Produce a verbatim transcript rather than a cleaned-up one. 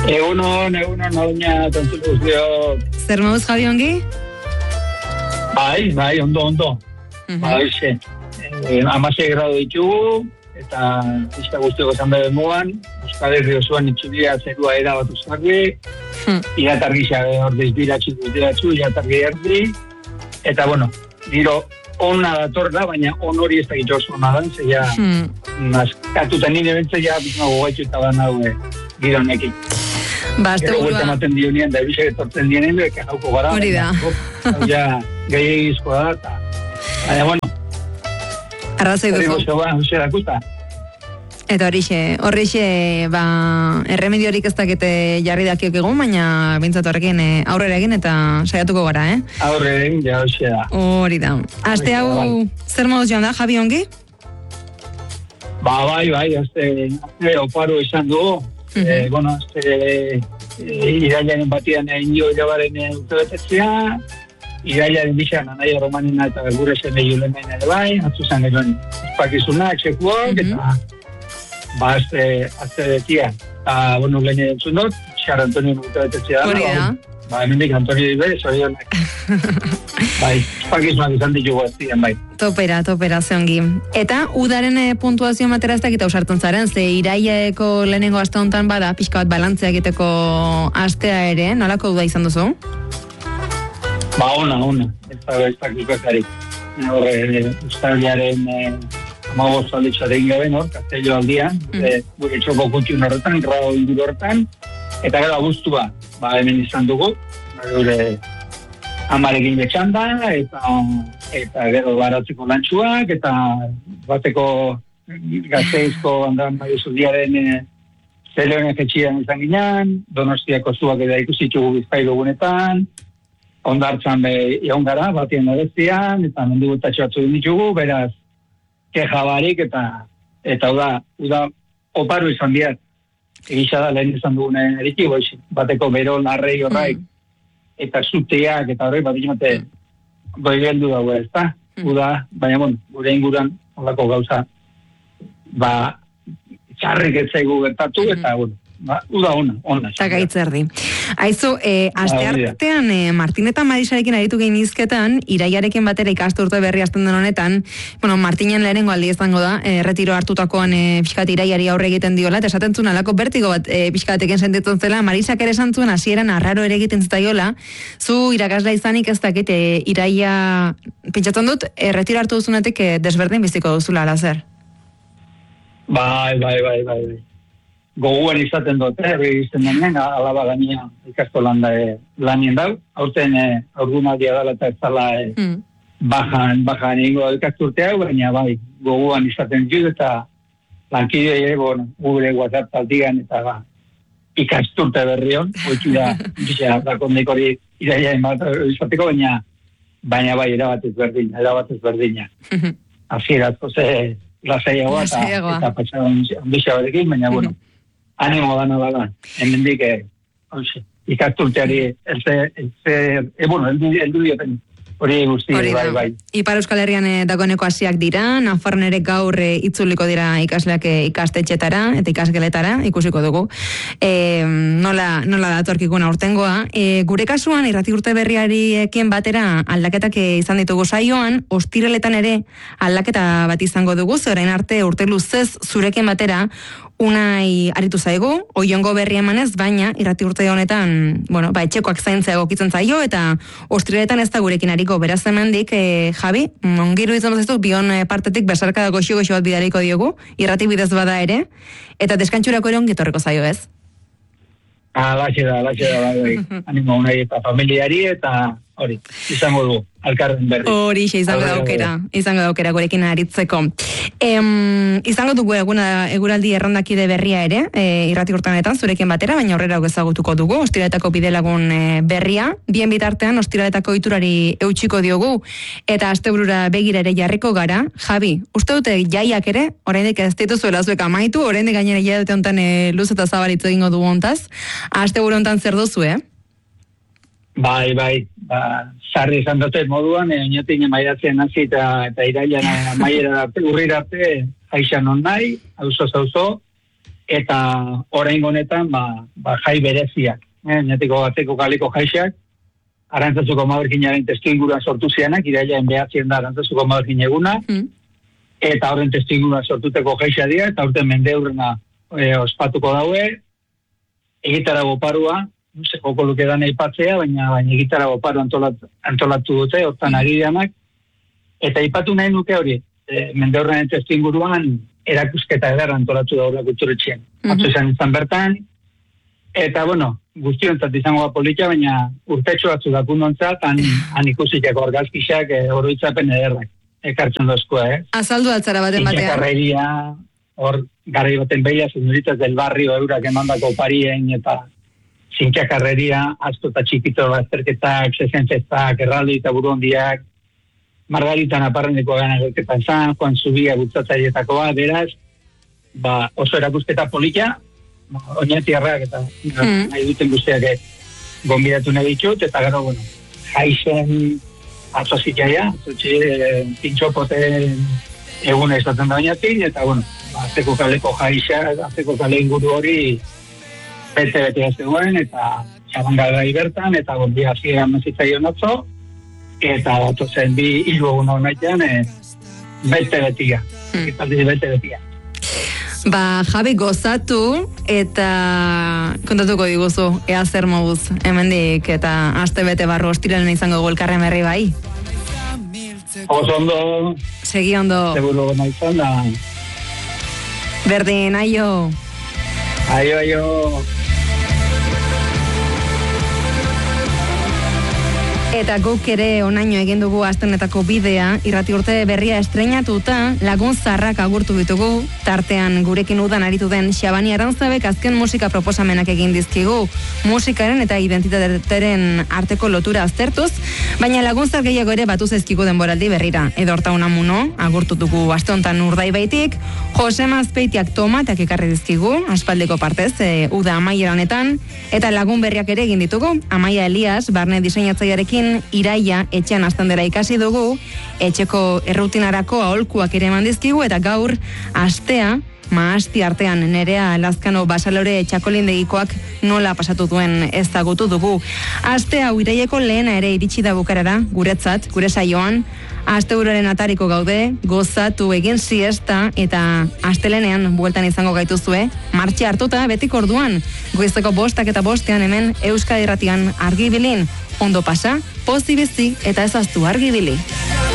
Egunon, egunon, nagoina tantzut guztio. Zer mauz, Javi, ongi? Bai, bai, ondo, ondo. Uh-huh. Bai, xe. E, amasei grado ditugu, eta pista guztioko zan bebe muan, Euskal Herri osoan itxudia zerua erabat uzkarri, hmm. iratargi xabe ordez biratxik guztiratxu, iratargi erdi, eta bueno, giro ona datorla, baina on hori ez da gitu oso ona dan, zeia hmm. naskatuta nire bentze ja bizma gogaitu eta ban hau giro honekin. Ba, azte burua. Gero ematen dionien, da ebizek etortzen dienien, eka jauko gara. Hori da. Ja, gehi egizkoa da, eta baina, bueno. Arrazoi duzu. Hori ba, hori dakuta. Eta horixe, horixe, ba, erremediorik ez dakite jarri dakiok egun, baina bintzat horrekin aurrera egin eta saiatuko gara, eh? Aurrera egin, ja, hori da. Hori da. Aste hau, zer moduz joan da, Javi, ongi? Ba, bai, bai, azte, azte oparo izan dugu. Uh-huh. Eh, bueno, azte, e, irailaren batian indio irabaren urtebetetzea, irailaren bixan anaia romanena eta gure zene julemen ere bai, atzuzan eron espakizunak, sekuak, uh-huh. eta ba, azte, azte detia. Eta, bueno, lehen entzun dut, Xar Antonio urtebetetzea. Hori da. Ba, hemendik Antonio dibe, zorionak. Bai, espakizunak izan ditugu aztien, bai. Topera, topera, zeongi. Eta, udaren e, puntuazio matera ez dakita usartzen zaren, ze iraieko lehenengo aste honetan bada, pixka bat balantzea egiteko astea ere, nolako uda izan duzu? Ba, ona, ona. Ez da, ez da, kikazarik. Horre, ustaliaren e, amaboz alditxaren gaben, hor, Kastello aldian, mm. e, gure txoko kutxun horretan, grado inguru horretan, eta gara guztua, ba, hemen izan dugu, gure amarekin betxanda, eta eta gero baratzeko lantxuak, eta bateko gazteizko handan maizudiaren e, zeleonek etxian izan ginen, Donostiako zuak eda ikusitugu Bizkaiko gunetan, ondartzan be egon gara, batien adestian, eta mendigu tatxo batzu ditugu, beraz, kejabarik, eta eta uda, uda oparu izan diat. Egisa da, lehen izan dugune eriki, boiz, bateko bero, larrei horraik, mm. eta zuteak, eta horrek, bat inote, goi geldu dago, ez da? Mm. Uda, baina, bon, gure inguran, holako gauza, ba, txarrik etzaigu gertatu, mm. eta, bueno, ba, uda ona, ona. Takaitzerdi. Aizu, eh, aste artean, eh, Martin eta Marisarekin aritu gehin izketan, iraiarekin batera ikastu urte berri azten den honetan, bueno, Martinen lehenengo aldi izango da, eh, retiro hartutakoan eh, pixkat iraiari aurre egiten diola, eta esaten zuen alako bertigo bat eh, pixkatekin sentitzen zela, Marisak ere esan zuen hasieran arraro ere egiten zitaiola, zu irakasla izanik ez dakit, eh, iraia, pentsatzen dut, eh, retiro hartu duzunetik eh, desberdin biziko duzula, ala zer? Bai, bai, bai, bai, bai. Goguan izaten dut, herri izten denen, alaba gania ikasto landa e, lanien dau. Aurten e, aurgunaldia dala eta ez dala e, mm. bajan, bajan ingo ikasturte hau, baina bai, goguan izaten dut eta lankideo ere, bueno, gure WhatsApp taldian eta ba, ikasturte berrion, hoitu da, bizea, dakondek hori iraiaen bat izateko, baina baina bai, erabatez berdina, erabatez berdina. Azierazko ze lasaiagoa eta, eta patxadan ambizia batekin, baina bueno, animo dana da, hemendik eh, ikasturteari elze, elze, e, bueno, eldu dioten hori guzti, bai, bai. Ipar Euskal Herrian eh, dagoeneko hasiak dira, Nafarroan ere gaur eh, itzuliko dira ikasleak eh, ikastetxetara eta ikasgeletara, ikusiko dugu. Eh, nola, nola datorkikuna urtengoa. Eh, gure kasuan, irrati urte berriariekin batera aldaketak eh, izan ditugu saioan, ostiraletan ere aldaketa bat izango dugu, ze orain arte urte luzez zurekin batera, Unai aritu zaigu, oiongo berri emanez, baina irrati urte honetan, bueno, ba, etxekoak zaintzea egokitzen zaio, eta ostiraletan ez da gurekin ariko, beraz hemendik, eh, Javi, ongiru izan bazaizu, bion partetik besarka da goxio-goxio bat bidariko diogu, irrati bidez bada ere, eta deskantxurako ere ongitorreko zaio ez? Ah, laxe da, laxe da, bai, bai. Animo unai eta familiari, eta hori, izango du, alkarren berri. Hori, izango daukera, izango daukera gurekin aritzeko. Em, izango dugu eguna, eguraldi errondakide berria ere, e, irrati urtanetan zurekin batera, baina aurrera ezagutuko dugu, ostiraletako bidelagun e, berria, bien bitartean ostiraletako iturari eutxiko diogu, eta asteburura begira ere jarriko gara. Javi, uste dute jaiak ere, oraindik ez dituzuela zuek amaitu, oraindik gainera jaia dute honetan e, luz eta zabalitzu egingo dugu hontaz, asteburu honetan zer duzu, eh? Bai, bai, ba, sarri izan dute moduan, e, oinotik mairatzen hasi eta, eta irailan maiera arte, urrira arte, aixan on nahi, auzo zauzo, eta orain honetan, ba, ba jai bereziak, eh? Netiko bateko kaleko jaixak, Arantzazuko Maberkinaren testu inguruan sortu zianak, irailaen behatzien da Arantzazuko Maberkin eguna, mm. eta horren testu inguruan sortuteko jaixa dira, eta urten mendeurrena e, ospatuko daue, egitara goparua, no se joko luke dan aipatzea, baina, baina egitara goparu antolatu, antolatu dute, hortan agirianak, eta aipatu nahi nuke hori, e, mendeurrenen testu inguruan erakusketa edar antolatu daula kulturetxean. Mm-hmm. Atzo izan izan bertan, eta bueno, guztiontzat izango da politia, baina urtetxo batzu dakundontzat, han, han ikusiteko argazkixak e, oroitzapen ederrak ekartzen dozkoa, eh? Azaldu altzara baten batean. Inxakarreria, hor garai baten behia, señoritas del barrio eurak emandako parien, eta zinkiakarreria, asto eta txikito bazterketak, sesenfestak, erraldi eta burondiak, Margarita Naparreneko gana gerketan zan, Juan Zubia gutzatzaietakoa, beraz, ba, oso erakusketa politia, oinatiarrak eta mm. nahi duten guztiak gonbidatu nahi ditut, eta gero, bueno, jaisen atzozitaia, atzotxe e, pintxopoten egun ezaten da oinatik, eta, bueno, azteko kaleko jaisa, azteko kale inguru hori bete-bete zegoen, eta txabangagai bertan, eta gonbia zira mazitzaion atzo, eta datozen bi hiru egun honetan e, bete-betia, mm. bete-betia. Ba, Javi, gozatu eta kontatuko diguzu, ea zer moduz, hemendik eta aste bete barru ostiralen izango golkarren berri bai. Oso ondo. Segi ondo. Seguro gona izan da. Berdin, aio. Aio, aio. Eta guk ere onaino egin dugu astenetako bidea, irrati urte berria estreinatuta, Lagun Zaharrak agurtu ditugu, tartean gurekin udan aritu den Xabani Arantzabek azken musika proposamenak egin dizkigu, musikaren eta identitateren arteko lotura aztertuz, baina Lagun Zahar gehiago ere batu zaizkigu denboraldi berrira. Edo Horta Unamuno, agurtu dugu aste hontan Urdaibaitik, Josema Azpeitiak tomatak ekarri dizkigu, aspaldiko partez, e, uda amaiera honetan, eta lagun berriak ere egin ditugu, Amaia Elias, barne diseinatzailearekin iraia etxean astandera ikasi dugu, etxeko errutinarako aholkuak ere eman dizkigu, eta gaur astea, maasti artean Nerea Lazkano Basalore txakolindegikoak nola pasatu duen ezagutu dugu. Aste hau iraieko lehena ere iritsi da bukarara, guretzat, gure saioan, asteburuaren atariko gaude, gozatu egin siesta, eta astelenean bueltan izango gaituzue, martxia hartuta betik orduan, goizeko bostak eta bostean hemen Euskadi Irratian argibilin, ondo pasa, pozi bizi eta ezaztu argibili.